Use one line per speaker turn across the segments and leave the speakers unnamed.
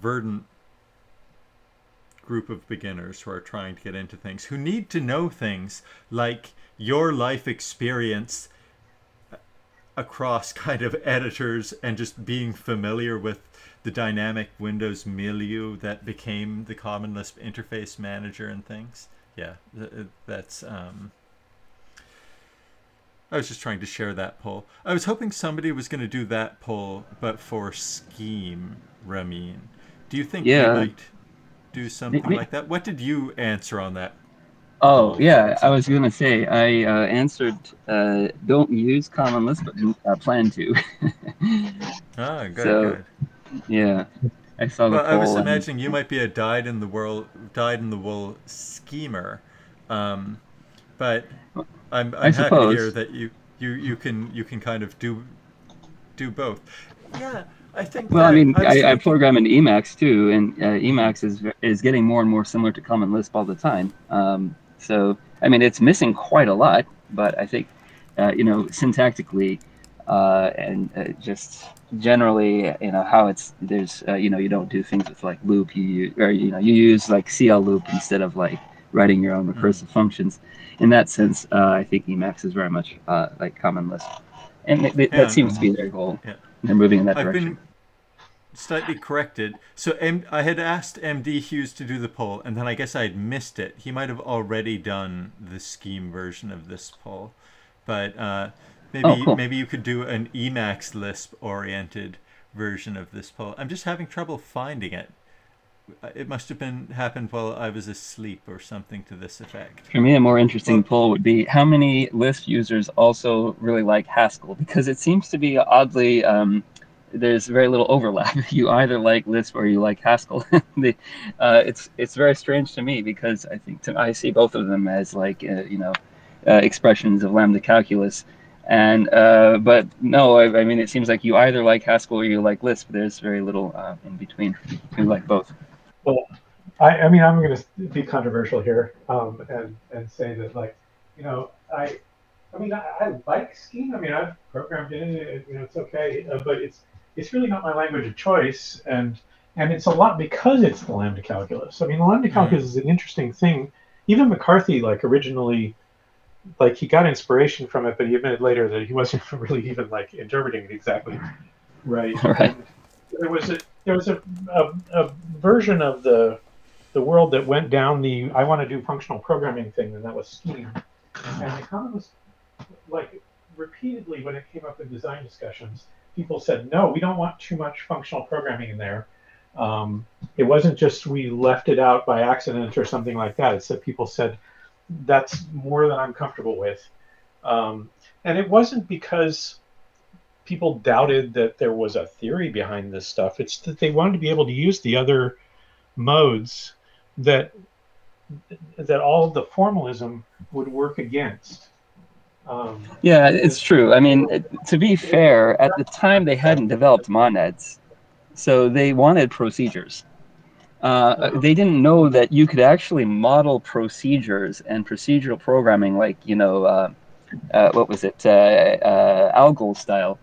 verdant group of beginners who are trying to get into things, who need to know things like your life experience across kind of editors and just being familiar with the dynamic Windows milieu that became the Common Lisp interface manager and things. Yeah, that's. I was just trying to share that poll. I was hoping somebody was going to do that poll, but for Scheme, Ramin. Do you think you
Yeah.
might do something like that? What did you answer on that
Oh,
poll, for
yeah. I was
example?
gonna say I answered don't use Common Lisp, but plan to.
Ah, good,
So
good.
yeah, I saw the
Well, I was
poll and
imagining you might be a dyed in the wool schemer, um, but
I
I'm happy to hear
suppose.
that you can kind of do both. Yeah, I think
Well, I
that
mean,
I was
I
trying to.
program in Emacs too, and
Mhm.
Emacs is getting more and more similar to Common Lisp all the time. So I mean, it's missing quite a lot, but I think syntactically and just generally, how it's there's you don't do things with like loop. You use, or you use like CL loop instead of like writing your own
Mhm.
recursive functions. In that sense, I think Emacs is very much like Common Lisp, and that
Yeah,
seems to be their goal.
yeah.
They're moving in that
I've
direction.
been slightly corrected. So I had asked MD Hughes to do the poll, and then I guess I'd missed it. He might have already done the scheme version of this poll, but
Oh,
maybe
cool.
maybe you could do an Emacs Lisp oriented version of this poll. I'm just having trouble finding it. It must have been happened while I was asleep or something to this effect.
For me, a more interesting
Well,
poll would be how many Lisp users also really like Haskell? Because it seems to be oddly, there's very little overlap. You either like Lisp or you like Haskell. It's very strange to me because I see both of them as like expressions of lambda calculus. And but no, I mean it seems like you either like Haskell or you like Lisp. There's very little in between. You like both.
Well, I mean, I'm going to be controversial here, and say that, like, you know, I mean, I like Scheme. I mean, I've programmed in it. It's okay, but it's really not my language of choice, and it's a lot because it's the lambda calculus. I mean, the lambda
mm,
calculus is an interesting thing. Even McCarthy, like, originally, like, he got inspiration from it, but he admitted later that he wasn't really even like interpreting it exactly right.
All right.
And there was a version of the world that went down the I want to do functional programming thing, and that was Scheme. And the comment was, like, repeatedly when it came up in design discussions, people said, no, we don't want too much functional programming in there. It wasn't just we left it out by accident or something like that. It's that people said that's more than I'm comfortable with. Um, and it wasn't because people doubted that there was a theory behind this stuff. It's that they wanted to be able to use the other modes that all of the formalism would work against.
Yeah, it's
Because
true. I mean, to be
it,
fair, at the time they hadn't developed monads, so they wanted procedures. They didn't know that you could actually model procedures and procedural programming, like what was it, Algol style.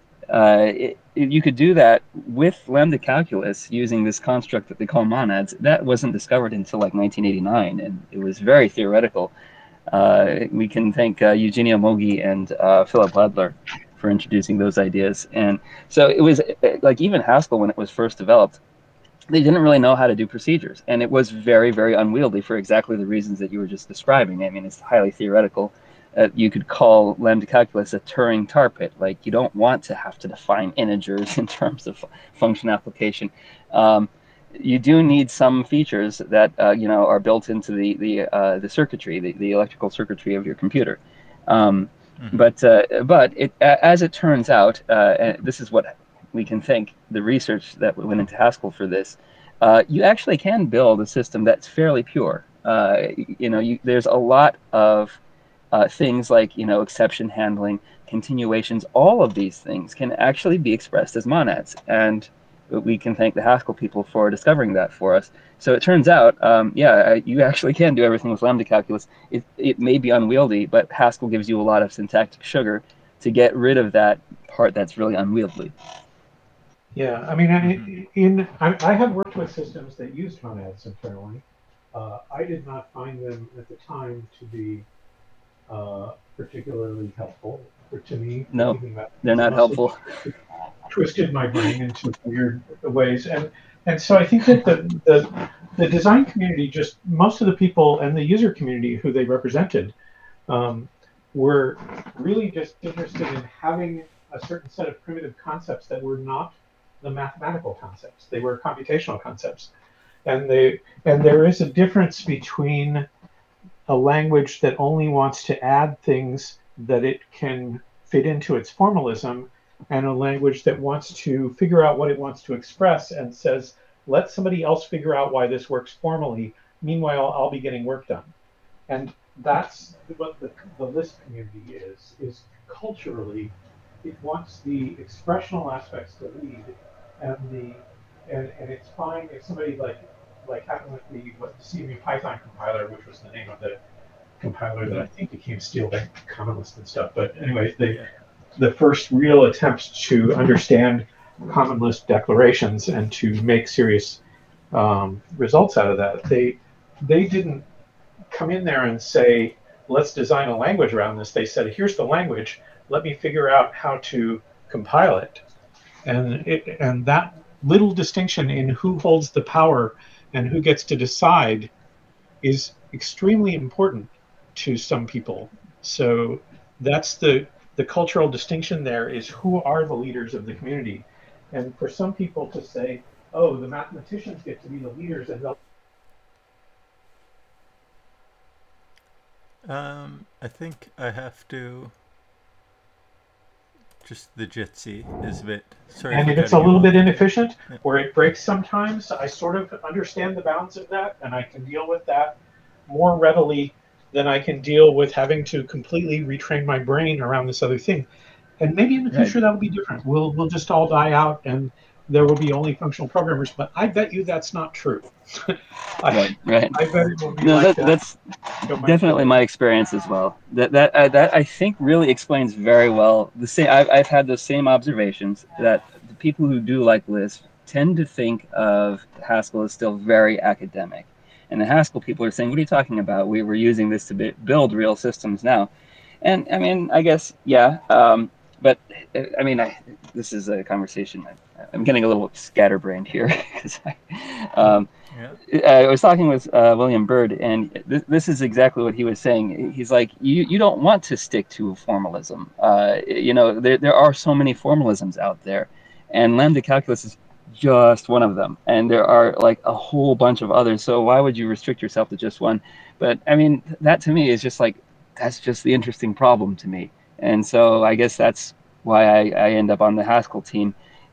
You could do that with lambda calculus using this construct that they call monads. That wasn't discovered until like 1989, and it was very theoretical. We can thank Eugenio Moggi and Philip Ladler for introducing those ideas. And so it was like even Haskell, when it was first developed, they didn't really know how to do procedures. And it was very, very unwieldy for exactly the reasons that you were just describing. I mean, it's highly theoretical. You could call lambda calculus a Turing tar pit. Like, you don't want to have to define integers in terms of function application. Um, you do need some features that are built into the circuitry, the electrical circuitry of your computer. Um,
mhm.
but as it turns out, and this is what we can thank the research that went into Haskell for this. You actually can build a system that's fairly pure. There's a lot of things like exception handling, continuations. All of these things can actually be expressed as monads, and we can thank the Haskell people for discovering that for us. So it turns out, you actually can do everything with lambda calculus. It may be unwieldy, but Haskell gives you a lot of syntactic sugar to get rid of that part that's really unwieldy.
Yeah, I mean,
Mm-hmm.
I have worked with systems that used monads internally. I did not find them at the time to be particularly helpful to me for
No,
thinking about
they're
things, and
not
also
helpful.
twisted my brain into weird ways. And so I think that the design community, just most of the people and the user community who they represented, um, were really just interested in having a certain set of primitive concepts that were not the mathematical concepts. They were computational concepts. And there is a difference between a language that only wants to add things that it can fit into its formalism and a language that wants to figure out what it wants to express and says, let somebody else figure out why this works formally. Meanwhile, I'll be getting work done. And that's what the Lisp community is culturally, it wants the expressional aspects to lead, and and it's fine if somebody like happened with the CMU Python compiler, which was the name of the compiler that
Mm-hmm.
I think became Steelbank Common Lisp and stuff. But anyway,
Yeah.
the first real attempt to understand Common Lisp declarations and to make serious results out of that, they didn't come in there and say, let's design a language around this. They said, here's the language. Let me figure out how to compile it. And that little distinction in who holds the power and who gets to decide is extremely important to some people. So that's the cultural distinction there is who are the leaders of the community. And for some people to say, oh, the mathematicians get to be the leaders and they'll
I think I have to. Just the Jitsi is a bit. Sorry
and
for
if it's a
cutting you
little
off
bit
again.
inefficient
Yeah.
or it breaks sometimes, I sort of understand the bounds of that and I can deal with that more readily than I can deal with having to completely retrain my brain around this other thing. And maybe in the
Right,
future that'll be different. We'll just all die out and there will be only functional programmers. But I bet you that's not true. I
right, right.
I bet it will be
No,
like that
that's
so much
definitely
today.
my experience as well. That I think really explains very well the same. I've had those same observations that the people who do like Lisp tend to think of Haskell as still very academic, and the Haskell people are saying, "What are you talking about? We were using this to build real systems now." And I mean, I guess yeah, but I mean, this is a conversation. I'm getting a little scatterbrained here because
Yeah.
I was talking with William Byrd, and this is exactly what he was saying. He's like, you don't want to stick to formalism. There are so many formalisms out there, and lambda calculus is just one of them. And there are like a whole bunch of others. So why would you restrict yourself to just one? But I mean, that to me is just like, that's just the interesting problem to me. And so I guess that's why I end up on the Haskell team.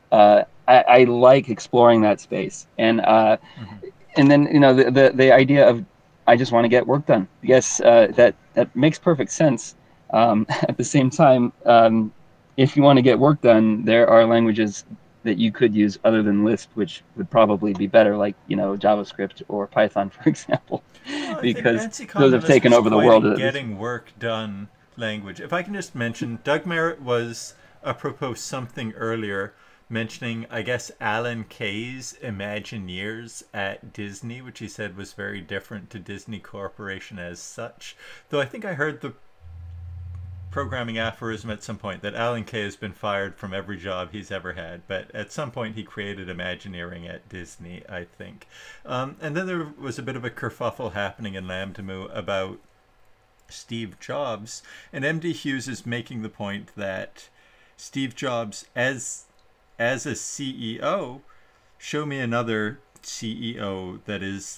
I like exploring that space.
Mm-hmm.
And then the idea of I just want to get work done. Yes, that makes perfect sense. At the same time, if you want to get work done, there are languages that you could use other than Lisp, which would probably be better, like JavaScript or Python, for example,
Well, I think
because
ANSI
those
Common
have
Lisp
taken
is
over the
quite a
world. At this.
getting work done language. If I can just mention, Doug Merritt was apropos something earlier, mentioning, I guess, Alan Kay's Imagineers at Disney, which he said was very different to Disney Corporation as such. Though I think I heard the programming aphorism at some point that Alan Kay has been fired from every job he's ever had, but at some point he created Imagineering at Disney, I think. And then there was a bit of a kerfuffle happening in Lambda about Steve Jobs, and MD Hughes is making the point that Steve Jobs, as a CEO, show me another CEO that is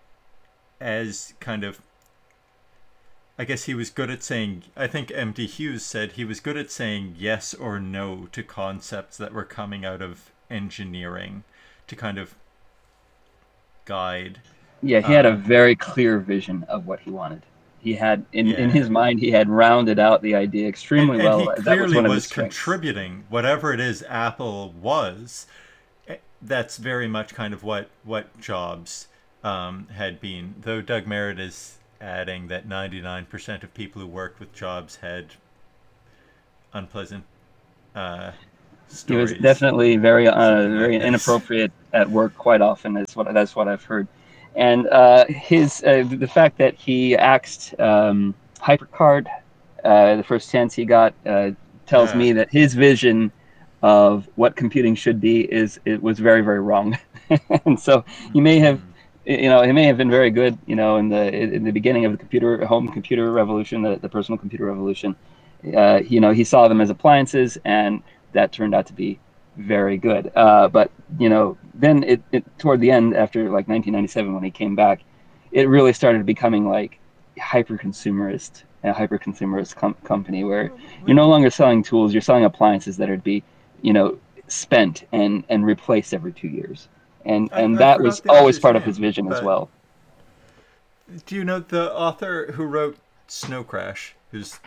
as kind of, I guess he was good at saying, I think MD Hughes said he was good at saying yes or no to concepts that were coming out of engineering to kind of guide.
Yeah, he had a
Uh,
very clear vision of what he wanted. He had in
yeah.
his mind, he had rounded out the idea extremely
And he
well. That was
clearly
one of his
was
strengths.
contributing, whatever it is Apple was. That's very much kind of what Jobs had been. Though Doug Merritt is adding that 99% of people who worked with Jobs had unpleasant uh,
He was
stories.
definitely very
Something
very
like this.
inappropriate at work quite often. That's what I've heard. And his the fact that he axed HyperCard the first chance he got tells
Yeah.
me that his vision of what computing should be it was very very wrong. And so he may have he may have been very good in the beginning of the home computer revolution, the personal computer revolution. He saw them as appliances, and that turned out to be very good. But then toward the end, after like 1997, when he came back, it really started becoming like a hyper consumerist company where you're no longer selling tools, you're selling appliances that are to be, spent and replaced every 2 years. And
I
that was
forgot the
always
author's
part of his
name,
vision as
but
well.
do you know the author who wrote Snow Crash, who's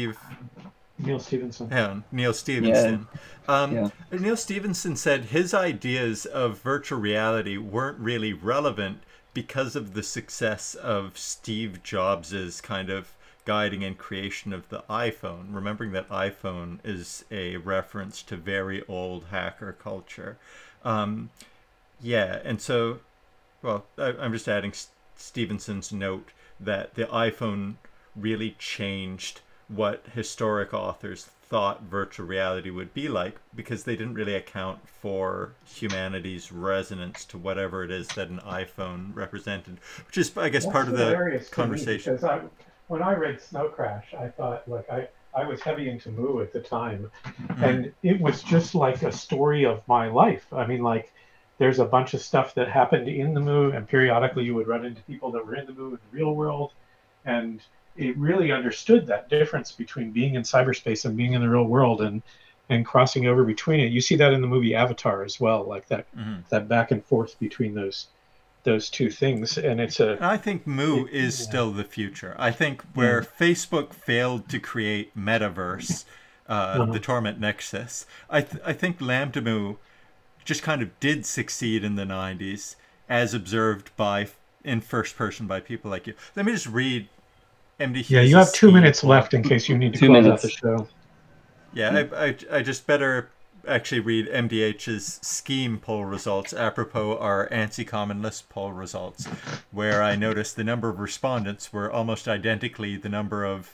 Neil Stevenson.
Neil
Yeah,
Stevenson?
yeah.
Neil Stevenson said his ideas of virtual reality weren't really relevant because of the success of Steve Jobs's kind of guiding and creation of the iPhone. Remembering that iPhone is a reference to very old hacker culture. Um, yeah, and so, well, I'm just adding Stevenson's note that the iPhone really changed what historic authors thought virtual reality would be like because they didn't really account for humanity's resonance to whatever it is that an iPhone represented, which is, I guess,
That's
part of the
hilarious to me
conversation.
because when I read Snow Crash, I thought like I was heavy into Moo at the time,
Mm-hmm.
and it was just like a story of my life. I mean, like there's a bunch of stuff that happened in the Moo, and periodically you would run into people that were in the Moo in the real world, and it really understood that difference between being in cyberspace and being in the real world and crossing over between it. You see that in the movie Avatar as well, like
Mm-hmm.
that back and forth between those two things, and it's a
And I think Moo is
yeah.
still the future. I think where
Mm.
Facebook failed to create Metaverse, the
Uh-huh.
Torment Nexus, I think Lambda Moo just kind of did succeed in the 90s, as observed by in first person by people like you. Let me just read MD
Yeah, you
Hughes'
have two
scheme
minutes
poll.
left in case you need to
Two
close out the
minutes.
show.
Yeah, I just better actually read MDH's scheme poll results apropos our ANSI Common List poll results, where I noticed the number of respondents were almost identically the number of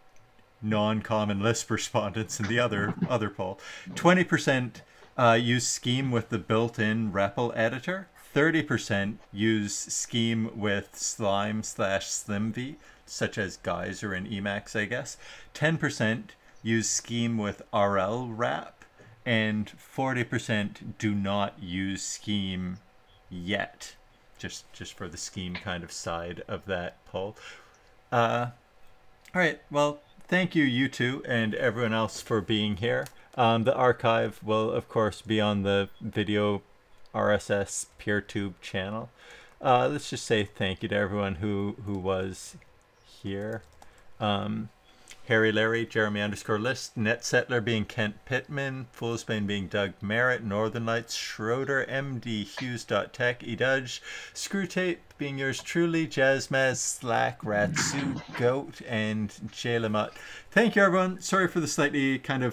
non-common Lisp respondents in the other poll. 20% use Scheme with the built-in REPL editor. 30% use Scheme with Slime/SlimV, such as Geyser and Emacs, I guess. 10% use Scheme with RL wrap, and 40% do not use Scheme yet. Just for the Scheme kind of side of that poll. All right. Well, thank you, you two, and everyone else for being here. The archive will, of course, be on the video RSS PeerTube channel. Let's just say thank you to everyone who was here. Harry Larry, Jeremy _List, NetSettler being Kent Pittman, Foolsbane being Doug Merritt, Northern Lights, Schroeder, MD Hughes.tech, Edudge, Screwtape being yours truly, Jazzmaz, Slack, Ratsu, Goat, and Jay Lamott. Thank you, everyone. Sorry for the slightly kind of